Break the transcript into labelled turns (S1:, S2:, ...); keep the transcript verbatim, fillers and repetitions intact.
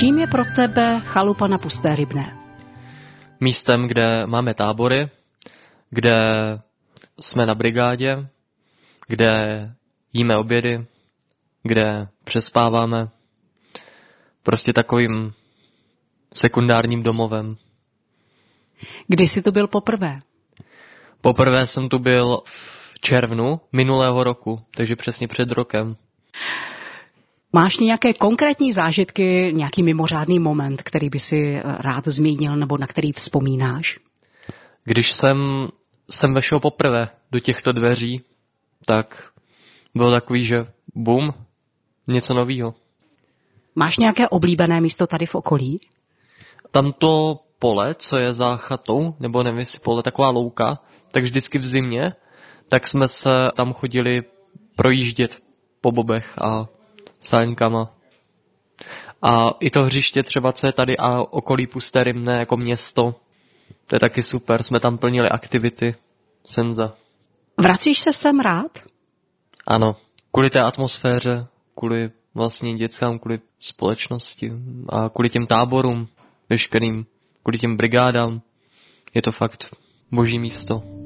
S1: Čím je pro tebe chalupa na Pusté Rybné?
S2: Místem, kde máme tábory, kde jsme na brigádě, kde jíme obědy, kde přespáváme. Prostě takovým sekundárním domovem.
S1: Kdy jsi tu byl poprvé?
S2: Poprvé jsem tu byl v červnu minulého roku, takže přesně před rokem.
S1: Máš nějaké konkrétní zážitky, nějaký mimořádný moment, který by si rád zmínil nebo na který vzpomínáš?
S2: Když jsem, jsem vešel poprvé do těchto dveří, tak bylo takový, že bum, něco novýho.
S1: Máš nějaké oblíbené místo tady v okolí?
S2: Tamto pole, co je za chatou, nebo nevím, jestli pole, taková louka, tak vždycky v zimě, tak jsme se tam chodili projíždět po bobech a sáňkama. A i to hřiště třeba, co je tady a okolí Pusté Rybné jako město, to je taky super, jsme tam plnili aktivity, senza.
S1: Vracíš se sem rád?
S2: Ano, kvůli té atmosféře, kvůli vlastně dětskám, kvůli společnosti a kvůli těm táborům veškerým, kvůli těm brigádám, je to fakt boží místo.